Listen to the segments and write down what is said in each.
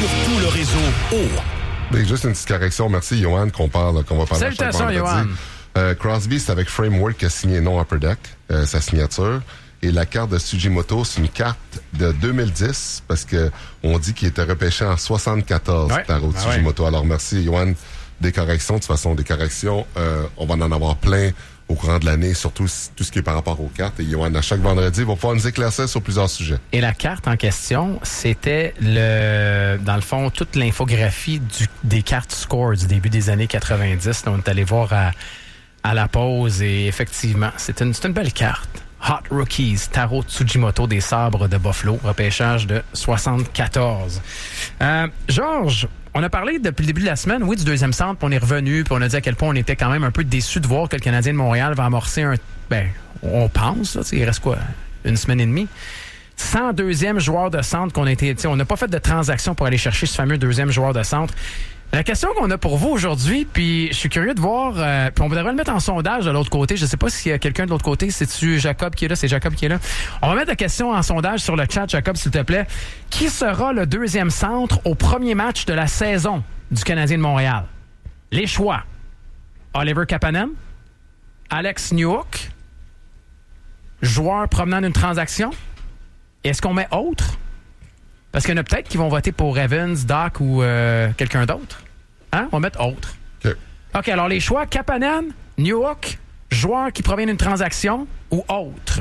sur tout le réseau O. Ben, juste une petite correction. Merci, Johan, qu'on va parler à chaque Salutations, vendredi. Crosby, c'est avec Framework qui a signé non Upper Deck, sa signature. Et la carte de Tsujimoto, c'est une carte de 2010 parce que on dit qu'il était repêché en 74, Taro Tsujimoto. Alors, merci, Johan, des corrections. De toute façon, des corrections, on va en avoir plein au courant de l'année, surtout tout ce qui est par rapport aux cartes. Et Johan, à chaque vendredi, va pouvoir nous éclaircir sur plusieurs sujets. Et la carte en question, c'était dans le fond, toute l'infographie des cartes score du début des années 90. On est allé voir à la pause et effectivement, c'est une belle carte. Hot Rookies, Taro Tsujimoto des Sabres de Buffalo, repêchage de 74. Georges, on a parlé depuis le début de la semaine, oui, du deuxième centre, puis on est revenu, puis on a dit à quel point on était quand même un peu déçus de voir que le Canadien de Montréal va amorcer on pense, là, il reste quoi, une semaine et demie. 102e joueur de centre qu'on a été, on n'a pas fait de transaction pour aller chercher ce fameux deuxième joueur de centre. La question qu'on a pour vous aujourd'hui, puis je suis curieux de voir, puis on devrait le mettre en sondage de l'autre côté. Je sais pas s'il y a quelqu'un de l'autre côté. C'est-tu Jacob qui est là? C'est Jacob qui est là. On va mettre la question en sondage sur le chat, Jacob, s'il te plaît. Qui sera le deuxième centre au premier match de la saison du Canadien de Montréal? Les choix. Oliver Kapanen, Alex Newhook, joueur provenant d'une transaction. Est-ce qu'on met autre? Parce qu'il y en a peut-être qui vont voter pour Evans, Doc ou quelqu'un d'autre. Hein? On va mettre autre. OK, alors les choix, Kapanen, Newhook, joueur qui provient d'une transaction ou autre.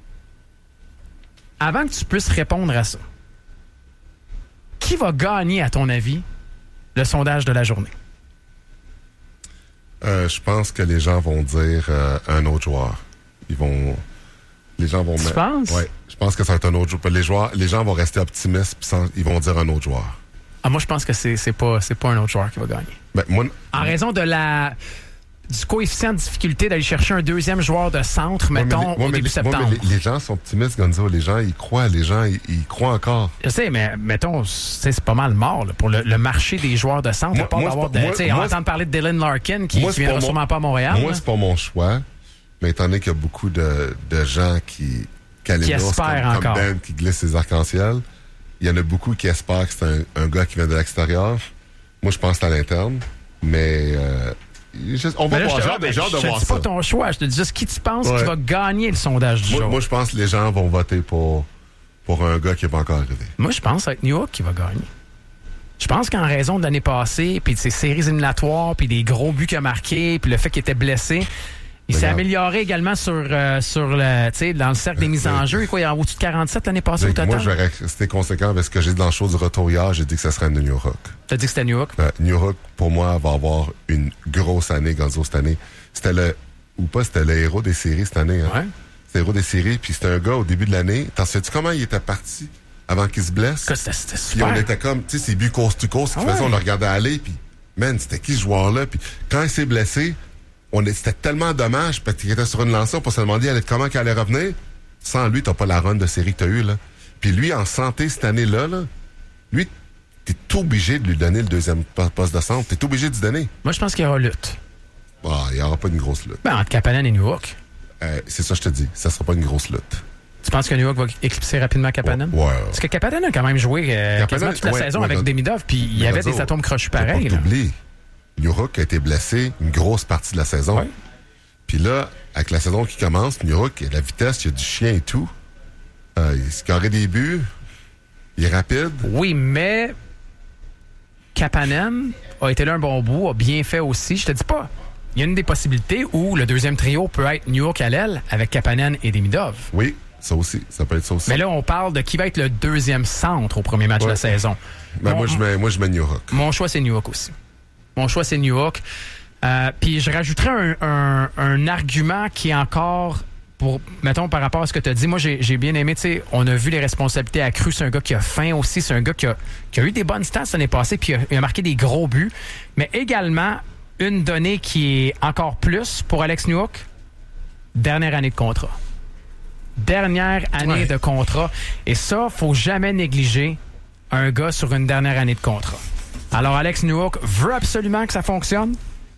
Avant que tu puisses répondre à ça, qui va gagner, à ton avis, le sondage de la journée? Je pense que les gens vont dire un autre joueur. Les gens vont Tu penses? Oui, je pense que ça va être un autre joueur. Les gens vont rester optimistes puis ils vont dire un autre joueur. Ah, moi, je pense que c'est pas un autre joueur qui va gagner. Ben, en raison du coefficient de difficulté d'aller chercher un deuxième joueur de centre, mettons, au début septembre. Les gens sont optimistes, Gonzo. Les gens, ils croient. Ils croient encore. Je sais, mais mettons, c'est pas mal mort là, pour le marché des joueurs de centre. On va entendre parler de Dylan Larkin qui viendra sûrement pas à Montréal. Moi, c'est pas mon choix. Mais étant donné qu'il y a beaucoup de gens qui espèrent encore. Comme Ben qui glisse ses arcs-en-ciel, il y en a beaucoup qui espèrent que c'est un gars qui vient de l'extérieur. Moi, je pense que c'est à l'interne. Mais on va voir. J'ai hâte de voir ça. Je te dis pas ton choix. Je te dis juste qui tu penses qui va gagner le sondage du jour. Moi, je pense que les gens vont voter pour un gars qui n'est pas encore arrivé. Moi, je pense que ça va être Newhook qui va gagner. Je pense qu'en raison de l'année passée, puis de ses séries éliminatoires, puis des gros buts qu'il a marqués, puis le fait qu'il était blessé, il s'est amélioré également dans le cercle des mises en jeu. Il y a au-dessus de 47 l'année passée au total. Moi, je vais rester conséquent avec ce que j'ai dit dans le show du retour hier. J'ai dit que ça serait Newhook. Tu as dit que c'était Newhook? Newhook, pour moi, va avoir une grosse année, Gonzo, cette année. C'était le héros des séries cette année. Hein? Ouais. C'était le héros des séries. Puis c'était un gars, au début de l'année. T'en sais-tu comment il était parti avant qu'il se blesse? C'était super. Puis on était comme, tu sais, ces buts course-to-course qu'il faisait, on le regardait aller. Puis, man, c'était qui ce joueur-là? Puis quand il s'est blessé, c'était tellement dommage parce qu'il était sur une lancée, on peut se demander comment il allait revenir. Sans lui, t'as pas la run de série que t'as eu là. Puis lui, en santé cette année-là, lui, t'es obligé de lui donner le deuxième poste de centre. T'es obligé de lui donner. Moi, je pense qu'il y aura lutte. Il n'y aura pas une grosse lutte. Entre Kapanen et Newhook. C'est ça, je te dis. Ça sera pas une grosse lutte. Tu penses que Newhook va éclipser rapidement Kapanen? Ouais. Parce que Kapanen a quand même joué quasiment toute la saison avec Demidov, puis il y avait des atomes crochus pareils. Newhook a été blessé une grosse partie de la saison. Ouais. Puis là, avec la saison qui commence, Newhook, il y a de la vitesse, il y a du chien et tout. Il scorait des buts. Il est rapide. Oui, mais Kapanen a été là un bon bout, a bien fait aussi. Je te dis pas, il y a une des possibilités où le deuxième trio peut être Newhook à l'aile avec Kapanen et Demidov. Oui, ça aussi. Ça peut être ça aussi. Mais là, on parle de qui va être le deuxième centre au premier match de la saison. Ben, moi, je mets Newhook. Mon choix, c'est Newhook aussi. Mon choix, c'est Newhook. Puis je rajouterais un argument qui est encore, mettons, par rapport à ce que tu as dit. Moi, j'ai bien aimé, tu sais, on a vu les responsabilités accrues. C'est un gars qui a faim aussi. C'est un gars qui a eu des bonnes stats l'année passée, puis il a marqué des gros buts. Mais également, une donnée qui est encore plus pour Alex Newhook, dernière année de contrat. Dernière année de contrat. Et ça, faut jamais négliger un gars sur une dernière année de contrat. Alors, Alex Newhook veut absolument que ça fonctionne.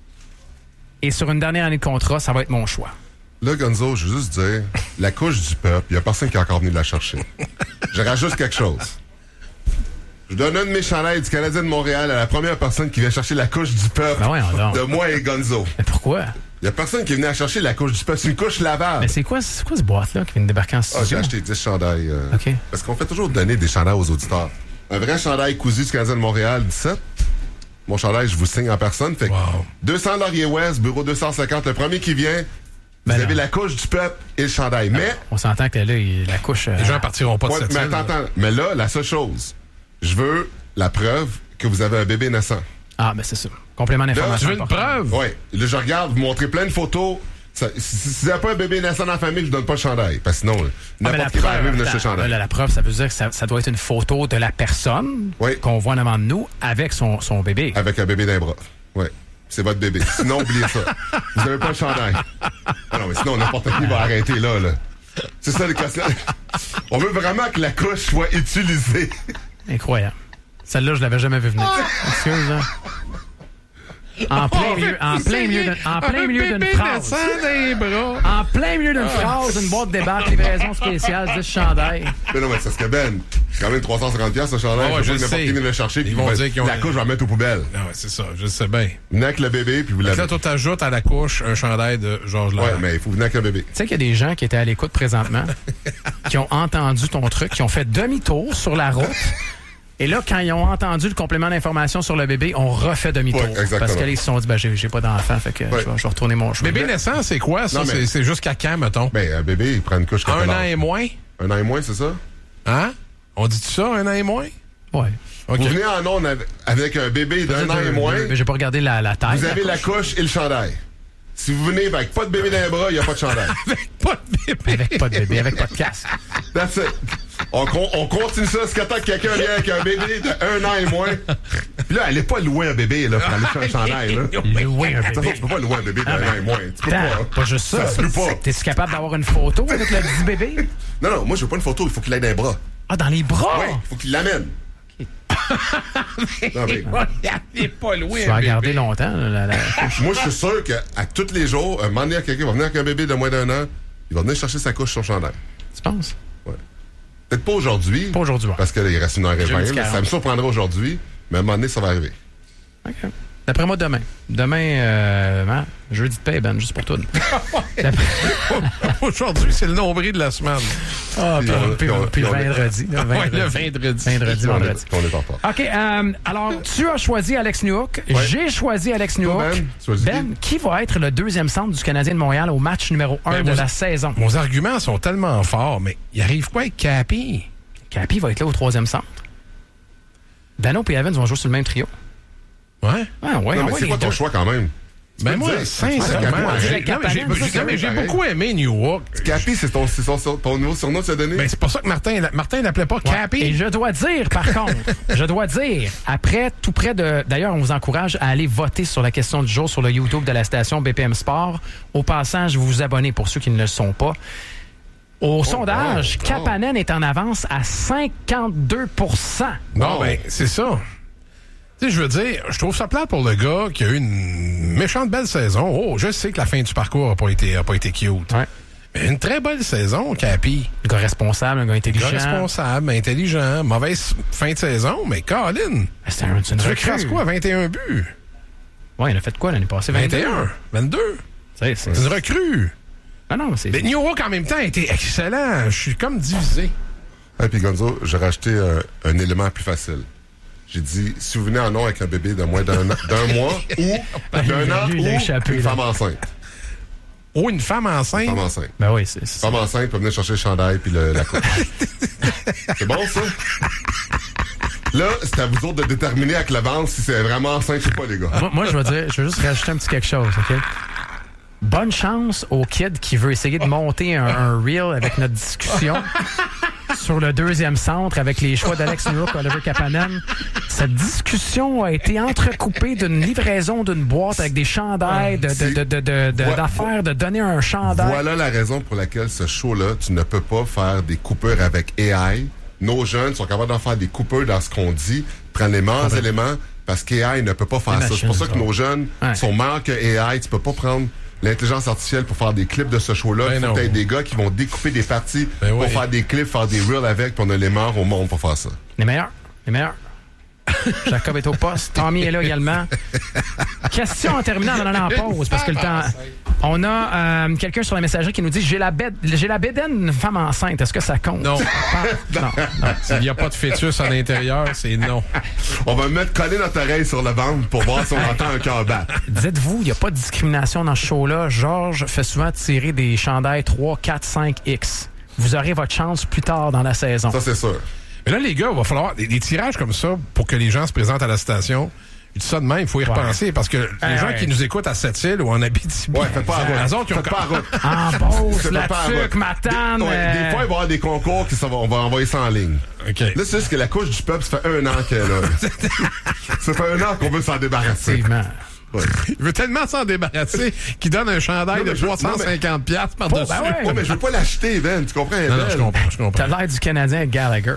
Et sur une dernière année de contrat, ça va être mon choix. Là, Gonzo, je veux juste dire, la couche du peuple, il n'y a personne qui est encore venu la chercher. Je rajoute quelque chose. Je donne un de mes chandails du Canadien de Montréal à la première personne qui vient chercher la couche du peuple Ben de moi et Gonzo. Mais pourquoi? Il y a personne qui est venu chercher la couche du peuple. C'est une couche lavable. Mais c'est quoi ce boîte-là qui vient de débarquer en studio? J'ai acheté 10 chandails. OK. Parce qu'on fait toujours donner des chandails aux auditeurs. Un vrai chandail cousu du Canadien de Montréal, 17. Mon chandail, je vous signe en personne. Fait que 200 Laurier-Ouest, bureau 250. Le premier qui vient, vous avez la couche du peuple et le chandail. Mais... On s'entend que là, la couche... Les gens partiront pas de cette mais île. attends. Mais là, la seule chose, je veux la preuve que vous avez un bébé naissant. Ah, ben c'est ça. Complément d'information. Tu veux une preuve? Oui. Là, je regarde, vous montrez plein de photos. Si vous n'avez pas un bébé naissant dans la famille, je ne donne pas le chandail. Parce que sinon, n'importe qui va arriver, vous n'achetez le chandail. La preuve, ça veut dire que ça doit être une photo de la personne qu'on voit devant nous avec son bébé. Avec un bébé d'un bras. Oui. C'est votre bébé. Sinon, oubliez ça. Vous n'avez pas le chandail. Ah non, mais sinon, n'importe qui va arrêter là. C'est ça, les questions. On veut vraiment que la couche soit utilisée. Incroyable. Celle-là, je l'avais jamais vu venir. Excuse, hein. En plein milieu d'une phrase. En plein milieu d'une phrase, une boîte débarque, livraison spéciale, 10 chandails. Mais non, mais c'est ce que Ben. C'est quand même 350$ ce chandail. Je sais. N'importe qui vient le chercher. Ils vont dire qu'ils ont... La couche, je vais la mettre aux poubelles. Non, ouais, c'est ça, je sais bien. Venez avec le bébé, puis vous l'avez. Là, toi, t'ajoutes à la couche un chandail de Georges Larac. Ouais, mais il faut venir avec le bébé. Tu sais qu'il y a des gens qui étaient à l'écoute présentement, qui ont entendu ton truc, qui ont fait demi-tour sur la route. Et là, quand ils ont entendu le complément d'information sur le bébé, on refait demi-tour. Ouais, parce que là, ils se sont dit, j'ai pas d'enfant, fait que je vais retourner mon chemin. Bébé naissant, c'est quoi, ça? Non, mais... C'est jusqu'à quand, mettons? Ben, un bébé, il prend une couche comme 1 an et moins? 1 an et moins, c'est ça? Hein? On dit ça, 1 an et moins? Ouais. Okay. Vous venez en onde avec un bébé d'1 an et moins. Mais j'ai pas regardé la taille. Vous avez la couche et le chandail. Si vous venez avec pas de bébé dans les bras, il n'y a pas de chandail. Avec pas de bébé. Avec pas de bébé, avec pas de casque. That's it. On continue ça jusqu'à temps que quelqu'un vient avec un bébé de 1 an et moins. Puis là, allez pas louer un bébé là, pour aller faire un chandail. Là. Louer un bébé. Tu peux pas louer un bébé de 1 an et moins. Tu peux pas. Pas juste ça. Ça se loue pas. T'es-tu capable d'avoir une photo avec le petit bébé? Non, moi, je veux pas une photo. Il faut qu'il aille dans les bras. Ah, dans les bras? Oui, il faut qu'il l'amène. Non, mais... Il est pas loin. Tu vas regarder longtemps. Moi, je suis sûr qu'à tous les jours, un moment donné, quelqu'un va venir avec un bébé de moins d'1 an, il va venir chercher sa couche sur chandail. Tu penses? Ouais. Peut-être pas aujourd'hui. Pas aujourd'hui, ouais. Parce qu'il reste 1h20. Ça me surprendra aujourd'hui, mais à un moment donné, ça va arriver. OK. D'après moi, demain. Demain, jeudi de paix, Ben, juste pour toi. Aujourd'hui, c'est le nombril de la semaine. Ah, puis le vendredi. Le vendredi. Vendredi. On est en retard. OK, alors, tu as choisi Alex Newhook. Ouais. J'ai choisi Alex Newhook. Ben, qui va être le deuxième centre du Canadien de Montréal au match numéro 1 de la saison? Nos arguments sont tellement forts, mais il arrive quoi avec Cappy? Cappy va être là au troisième centre. Dano et Evans vont jouer sur le même trio. Ouais? Ah, ouais, non, mais c'est quoi ton choix quand même? Ben moi, sincèrement, j'ai beaucoup aimé Newhook. Cappy, c'est ton nouveau surnom que tu as donné? Ben, c'est pour ça que Martin l'appelait pas Cappy. Et je dois dire, par contre, après, tout près de... D'ailleurs, on vous encourage à aller voter sur la question du jour sur le YouTube de la station BPM Sport. Au passage, vous vous abonnez pour ceux qui ne le sont pas. Au sondage, Kapanen est en avance à 52 %. Non, ben, c'est ça. Tu sais, je veux dire, je trouve ça plate pour le gars qui a eu une méchante belle saison. Oh, je sais que la fin du parcours n'a pas été cute. Ouais. Mais une très belle saison, Cappy. Un gars responsable, un gars intelligent. Intelligent. Mauvaise fin de saison, mais Colin. C'est une recrue. Quoi, 21 buts? Ouais, il a fait quoi l'année passée? 21, 22. C'est une recrue. Ah non, c'est... Mais Newhook, en même temps, a été excellent. Je suis comme divisé. Et puis Gonzo, j'ai racheté un élément plus facile. J'ai dit, si vous venez en nom avec un bébé de moins d'un mois ou d'un an ou une femme enceinte. Oh, une femme enceinte? Une femme enceinte. Ben oui, c'est une femme enceinte peut venir chercher le chandail puis la coupe. C'est bon, ça? Là, c'est à vous autres de déterminer avec l'avance si c'est vraiment enceinte ou pas, les gars. Moi, je veux juste rajouter un petit quelque chose, OK? Bonne chance au kid qui veut essayer de monter un reel avec notre discussion sur le deuxième centre avec les choix d'Alex Newhook et Oliver Kapanen. Cette discussion a été entrecoupée d'une livraison d'une boîte avec des chandails, d'affaires, de donner un chandail. Voilà la raison pour laquelle ce show-là, tu ne peux pas faire des coupures avec AI. Nos jeunes sont capables d'en faire des coupures dans ce qu'on dit, prendre les meilleurs éléments, parce qu'AI ne peut pas faire ça. C'est pour ça que nos jeunes sont meilleurs que AI. Tu peux pas prendre l'intelligence artificielle pour faire des clips de ce show-là. Il faut peut-être des gars qui vont découper des parties pour faire des clips, faire des reels avec, puis on a les meilleurs au monde pour faire ça. Les meilleurs. Jacob est au poste. Tommy est là également. Question en terminant en allant en pause, parce que le temps... On a quelqu'un sur la messagerie qui nous dit « J'ai la bédaine d'une femme enceinte. Est-ce que ça compte? » Non. Non. S'il n'y a pas de fœtus à l'intérieur, c'est non. On va mettre coller notre oreille sur le ventre pour voir si on entend un cœur battre. Dites-vous, il n'y a pas de discrimination dans ce show-là. Georges fait souvent tirer des chandails 3, 4, 5X. Vous aurez votre chance plus tard dans la saison. Ça, c'est sûr. Mais là, les gars, il va falloir des tirages comme ça pour que les gens se présentent à la station. Je dis ça de même, il faut y repenser, parce que les gens qui nous écoutent à Sept-Îles ou en Abitibi... Ouais, faites pas à eux autres qui ont... Faites pas à route. En Beauce, la Tuque, Matane... Des fois, il va y avoir des concours on va envoyer ça en ligne. OK. Là, c'est juste que la couche du peuple, ça fait 1 an qu'elle est là. Ça fait 1 an qu'on veut s'en débarrasser. Effectivement. Ouais. Il veut tellement s'en débarrasser qu'il donne un chandail de 350$ par-dessus. Ben ouais. Ouais, mais je veux pas l'acheter, Ben. Tu comprends? Non, je comprends. T'as l'air du Canadien Gallagher.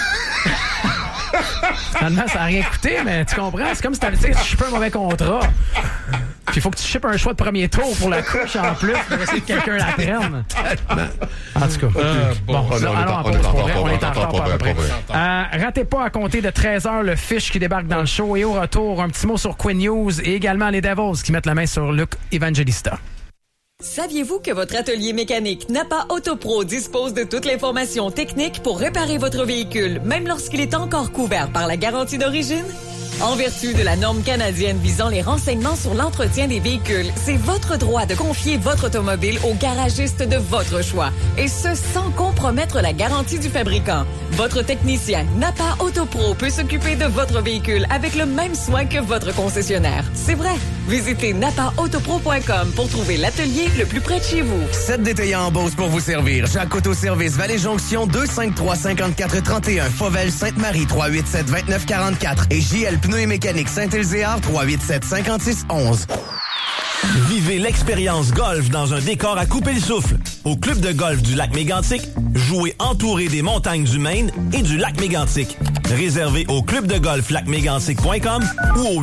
Finalement, ça n'a rien coûté, mais tu comprends? C'est comme si tu shippé un mauvais contrat. Puis il faut que tu shippes un choix de premier tour pour la couche en plus pour essayer que quelqu'un la prenne. En tout cas. Bon, allons en pause pour vrai. On est en retard à peu près. Ratez pas à compter de 13h le fiche qui débarque dans le show. Et au retour, un petit mot sur Quinn News et également les Devils qui mettent la main sur Luc Evangelista. Saviez-vous que votre atelier mécanique Napa Autopro dispose de toute l'information technique pour réparer votre véhicule, même lorsqu'il est encore couvert par la garantie d'origine? En vertu de la norme canadienne visant les renseignements sur l'entretien des véhicules, c'est votre droit de confier votre automobile au garagiste de votre choix. Et ce, sans compromettre la garantie du fabricant. Votre technicien Napa Autopro peut s'occuper de votre véhicule avec le même soin que votre concessionnaire. C'est vrai. Visitez napaautopro.com pour trouver l'atelier le plus près de chez vous. 7 détaillants en Beauce pour vous servir. Jacques Auto-Service, Vallée-Jonction, 253-54-31. Fauvel, Sainte-Marie, 387-2944. Et JL Pneus et Mécanique Saint-Élyséard, 387-5611. Vivez l'expérience golf dans un décor à couper le souffle. Au Club de golf du Lac-Mégantic, jouez entouré des montagnes du Maine et du Lac-Mégantic. Réservé au clubdegolflacmégantic.com ou au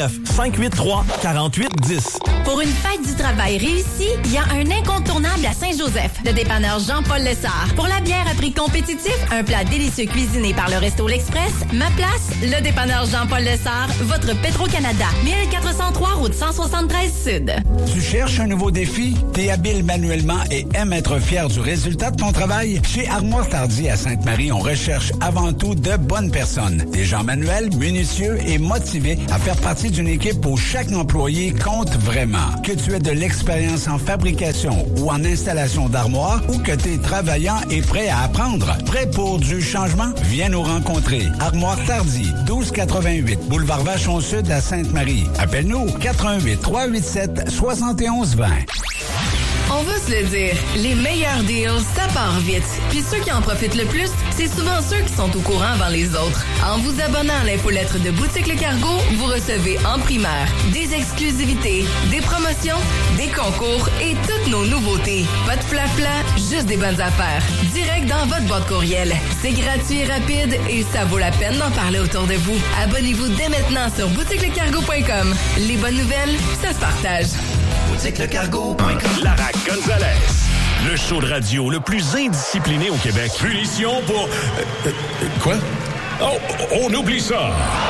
819-583-4810. Pour une fête du travail réussie, il y a un incontournable à Saint-Joseph, le dépanneur Jean-Paul Lessard. Pour la bière à prix compétitif, un plat délicieux cuisiné par le Resto L'Express, ma place, le dépanneur Jean-Paul Lessard, votre Petro-Canada, 1403 route 173 Sud. Tu cherches un nouveau défi? T'es habile manuellement et aimes être fier du résultat de ton travail? Chez Armoire Tardy à Sainte-Marie, on recherche avant tout de bonnes personnes. Des gens manuels, minutieux et motivés à faire partie d'une équipe où chaque employé compte vraiment. Que tu aies de l'expérience en fabrication ou en installation d'armoires ou que tu es travaillant et prêt à apprendre. Prêt pour du changement? Viens nous rencontrer. Armoire Tardy, 1288, boulevard Vachon Sud à Sainte-Marie. Appelle-nous 88 387 7120. On veut se le dire, les meilleurs deals, ça part vite. Puis ceux qui en profitent le plus, c'est souvent ceux qui sont au courant avant les autres. En vous abonnant à l'infolettre de Boutique Le Cargo, vous recevez en primaire des exclusivités, des promotions, des concours et toutes nos nouveautés. Pas de flafla, juste des bonnes affaires. Direct dans votre boîte courriel. C'est gratuit et rapide et ça vaut la peine d'en parler autour de vous. Abonnez-vous dès maintenant sur boutiquelecargo.com. Les bonnes nouvelles, ça se partage. BoutiqueLeCargo.com. Lara Gonzalez, le show de radio le plus indiscipliné au Québec. Punition pour... quoi? Oh, on oublie ça.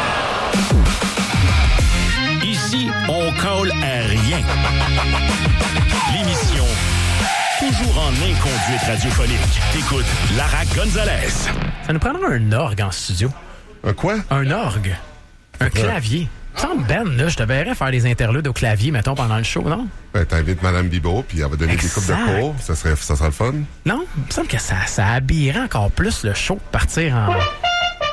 Ici, on colle à rien. L'émission toujours en inconduite radiophonique. T'écoutes Lara Gonzalez. Ça nous prendra un orgue en studio. Un quoi? Un orgue. Un clavier. Ça me semble, Ben, là, je te verrais faire des interludes au clavier, mettons, pendant le show, non? Ben, t'invites Mme Bibot, puis elle va donner des coupes de cours. Ça sera le fun. Non, il me semble que ça habillerait encore plus le show de partir en...